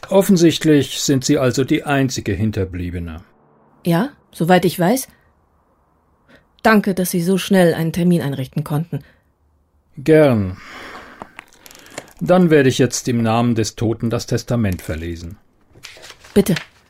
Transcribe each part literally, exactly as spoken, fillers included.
Offensichtlich sind Sie also die einzige Hinterbliebene. Ja, soweit ich weiß. Danke, dass Sie so schnell einen Termin einrichten konnten. Gern. Dann werde ich jetzt im Namen des Toten das Testament verlesen. Bitte.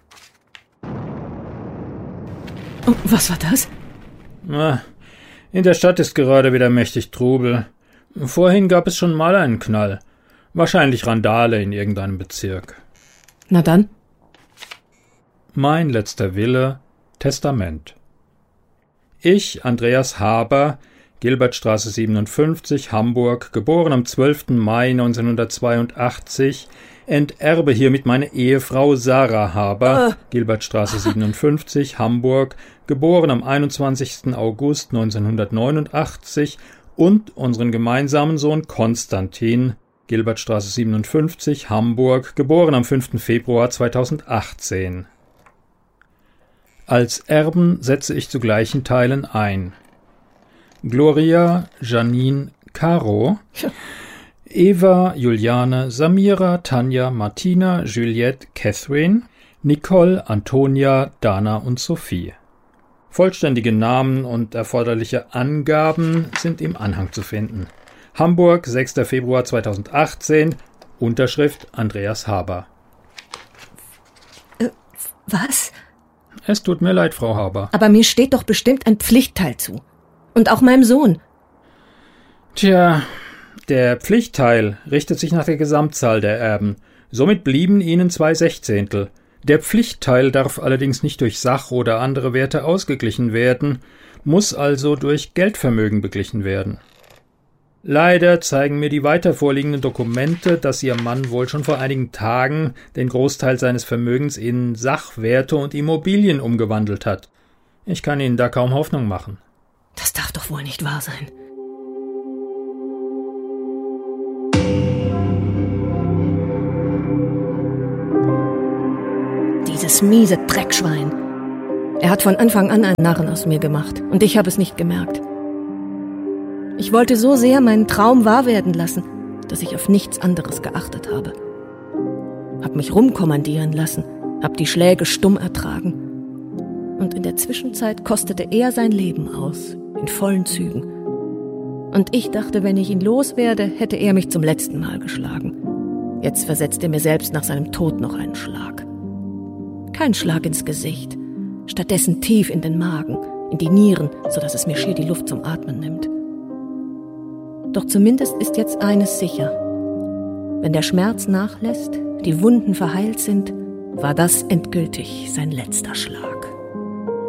Oh, was war das? Na, in der Stadt ist gerade wieder mächtig Trubel. Vorhin gab es schon mal einen Knall. Wahrscheinlich Randale in irgendeinem Bezirk. Na dann. Mein letzter Wille, Testament. Ich, Andreas Haber, Gilbertstraße siebenundfünfzig, Hamburg, geboren am zwölften Mai neunzehnhundertzweiundachtzig, enterbe hiermit meine Ehefrau Sarah Haber, uh. Gilbertstraße siebenundfünfzig, Hamburg, geboren am einundzwanzigsten August neunzehnhundertneunundachtzig, und unseren gemeinsamen Sohn Konstantin, Gilbertstraße siebenundfünfzig, Hamburg, geboren am fünften Februar zweitausendachtzehn. Als Erben setze ich zu gleichen Teilen ein. Gloria, Janine, Caro, Eva, Juliane, Samira, Tanja, Martina, Juliette, Catherine, Nicole, Antonia, Dana und Sophie. Vollständige Namen und erforderliche Angaben sind im Anhang zu finden. Hamburg, sechster Februar zweitausendachtzehn, Unterschrift Andreas Haber. Äh, was? Es tut mir leid, Frau Haber. Aber mir steht doch bestimmt ein Pflichtteil zu. Und auch meinem Sohn. Tja, der Pflichtteil richtet sich nach der Gesamtzahl der Erben. Somit blieben ihnen zwei Sechzehntel. Der Pflichtteil darf allerdings nicht durch Sach- oder andere Werte ausgeglichen werden, muss also durch Geldvermögen beglichen werden. Leider zeigen mir die weiter vorliegenden Dokumente, dass Ihr Mann wohl schon vor einigen Tagen den Großteil seines Vermögens in Sachwerte und Immobilien umgewandelt hat. Ich kann Ihnen da kaum Hoffnung machen. Das darf doch wohl nicht wahr sein. Dieses miese Dreckschwein. Er hat von Anfang an einen Narren aus mir gemacht und ich habe es nicht gemerkt. Ich wollte so sehr meinen Traum wahr werden lassen, dass ich auf nichts anderes geachtet habe. Hab mich rumkommandieren lassen, hab die Schläge stumm ertragen. Und in der Zwischenzeit kostete er sein Leben aus, in vollen Zügen. Und ich dachte, wenn ich ihn loswerde, hätte er mich zum letzten Mal geschlagen. Jetzt versetzt er mir selbst nach seinem Tod noch einen Schlag. Kein Schlag ins Gesicht, stattdessen tief in den Magen, in die Nieren, sodass es mir schier die Luft zum Atmen nimmt. Doch zumindest ist jetzt eines sicher. Wenn der Schmerz nachlässt, die Wunden verheilt sind, war das endgültig sein letzter Schlag.